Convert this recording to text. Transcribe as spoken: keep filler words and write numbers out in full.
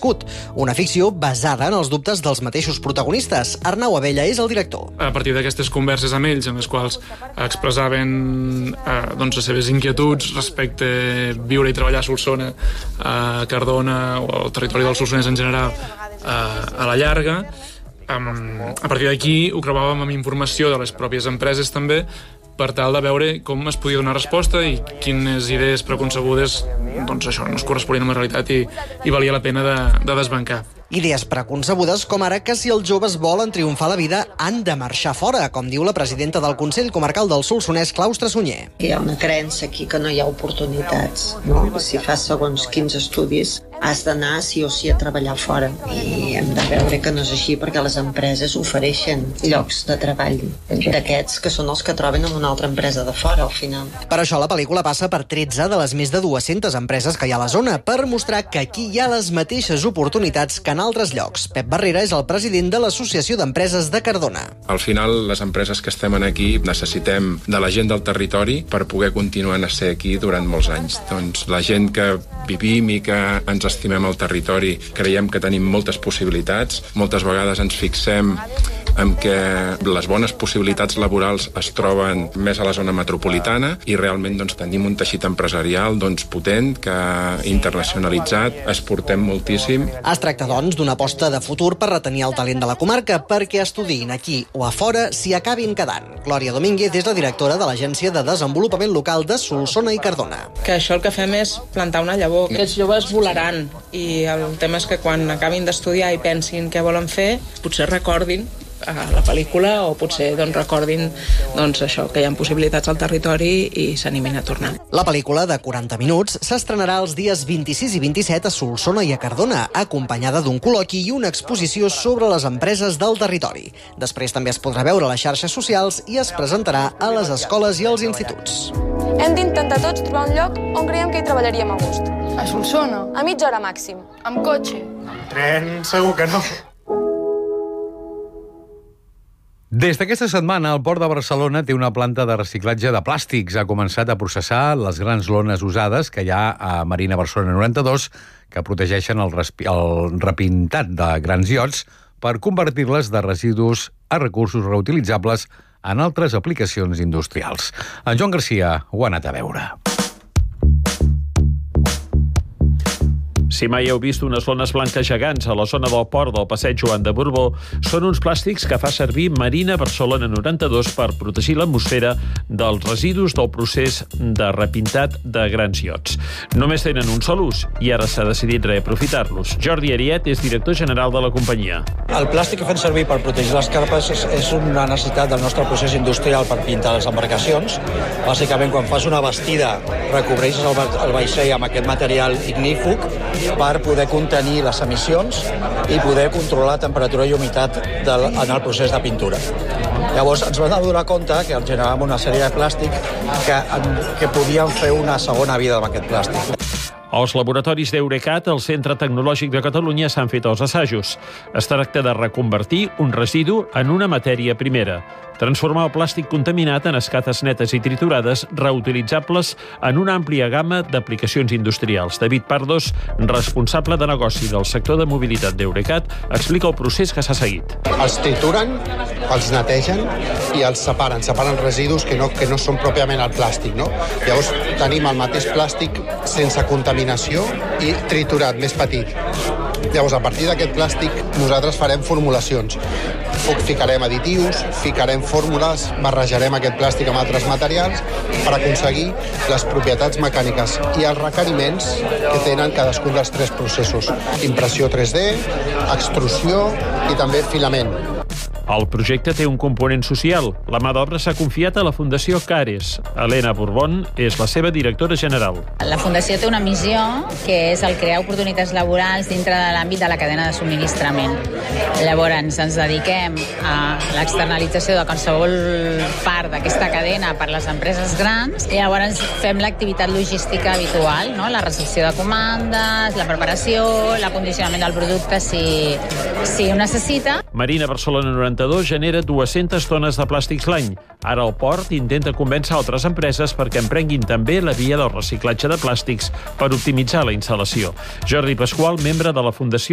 nascut. Una ficció basada en els dubtes dels mateixos protagonistes. Arnau Abella és el director. A partir d'aquestes converses amb ells, en les quals expressaven eh, doncs, les seves inquietuds respecte a viure i treballar a Solsona, a Cardona o al territori del Solsonès en general, eh, a la llarga, Um, a partir d'aquí ho creuàvem amb informació de les pròpies empreses també, per tal de veure com es podia donar resposta i quines idees preconcebudes doncs això no es corresponien amb la realitat i, i valia la pena de, de desbancar. Idees preconcebudes com ara que si els joves volen triomfar a la vida han de marxar fora, com diu la presidenta del Consell Comarcal del Solsonès, Claustre Sunyer. Hi ha una creença aquí que no hi ha oportunitats, no? Si fas segons quins estudis has d'anar sí o sí a treballar fora i hem de veure que no és així perquè les empreses ofereixen llocs de treball d'aquests que són els que troben en una altra empresa de fora al final. Per això la pel·lícula passa per tretze de les més de dues-centes empreses que hi ha a la zona per mostrar que aquí hi ha les mateixes oportunitats que en altres llocs. Pep Barrera és el president de l'Associació d'Empreses de Cardona. Al final, les empreses que estem aquí necessitem de la gent del territori per poder continuar a ser aquí durant molts anys. Doncs la gent que vivim i que ens estimem el territori creiem que tenim moltes possibilitats. Moltes vegades ens fixem en què les bones possibilitats laborals es troben més a la zona metropolitana i realment doncs, tenim un teixit empresarial doncs, potent, que internacionalitzat, exportem moltíssim. Es tracta, doncs, d'una aposta de futur per retenir el talent de la comarca perquè estudiïn aquí o a fora s'hi acabin quedant. Glòria Domínguez és la directora de l'Agència de Desenvolupament Local de Solsona i Cardona. Que això el que fem és plantar una llavor. Aquests joves volaran i el tema és que quan acabin d'estudiar i pensin què volen fer, potser recordin a la pel·lícula o potser doncs, recordin doncs, això, que hi ha possibilitats al territori i s'animin a tornar. La pel·lícula, de quaranta minuts, s'estrenarà els dies vint-i-sis i vint-i-set a Solsona i a Cardona, acompanyada d'un col·loqui i una exposició sobre les empreses del territori. Després també es podrà veure a les xarxes socials i es presentarà a les escoles i als instituts. Hem d'intentar tots trobar un lloc on creiem que hi treballaríem a gust. A Solsona? A mitja hora màxim. Amb cotxe? Amb tren, segur que no. Des d'aquesta setmana, el Port de Barcelona té una planta de reciclatge de plàstics. Ha començat a processar les grans lones usades que hi ha a Marina Barcelona noranta-dos que protegeixen el, el repintat de grans iots per convertir-les de residus a recursos reutilitzables en altres aplicacions industrials. En Joan Garcia ho ha anat a veure. Si mai heu vist unes lones blanques gegants a la zona del port del passeig Joan de Borbó, són uns plàstics que fa servir Marina Barcelona noranta-dos per protegir l'atmosfera dels residus del procés de repintat de grans iots. Només tenen un sol ús i ara s'ha decidit reaprofitar-los. Jordi Ariet és director general de la companyia. El plàstic que fem servir per protegir les carpes és, és una necessitat del nostre procés industrial per pintar les embarcacions. Bàsicament, quan fas una bastida, recobreixes el, el vaixell amb aquest material ignífug per poder contenir les emissions i poder controlar la temperatura i humitat del, en el procés de pintura. Llavors ens vam adonar compte que generàvem una sèrie de plàstic que, que podíem fer una segona vida amb aquest plàstic. Als laboratoris d'Eurecat, al Centre Tecnològic de Catalunya, s'han fet els assajos. Es tracta de reconvertir un residu en una matèria primera, transformar el plàstic contaminat en escates netes i triturades reutilitzables en una àmplia gamma d'aplicacions industrials. David Pardos, responsable de negoci del sector de mobilitat d'Eurecat, explica el procés que s'ha seguit. Els trituren, els netegen i els separen. Separen residus que no, que no són pròpiament el plàstic, no? Llavors tenim el mateix plàstic sense contaminació i triturat, més petit. Llavors, a partir d'aquest plàstic, nosaltres farem formulacions. Ficarem additius, ficarem fórmules, barrejarem aquest plàstic amb altres materials per aconseguir les propietats mecàniques i els requeriments que tenen cadascun dels tres processos. Impressió tres D, extrusió i també filament. El projecte té un component social. La mà d'obra s'ha confiat a la Fundació Cares. Helena Borbón és la seva directora general. La Fundació té una missió que és el crear oportunitats laborals dintre de l'àmbit de la cadena de subministrament. Llavors ens dediquem a l'externalització de qualsevol part d'aquesta cadena per les empreses grans i llavors fem l'activitat logística habitual, no? La recepció de comandes, la preparació, l'acondicionament del producte si, si ho necessita. Marina Barcelona noranta-dos genera dues-centes tones de plàstics l'any. Ara el port intenta convèncer altres empreses perquè emprenguin també la via del reciclatge de plàstics per optimitzar la instal·lació. Jordi Pasqual, membre de la Fundació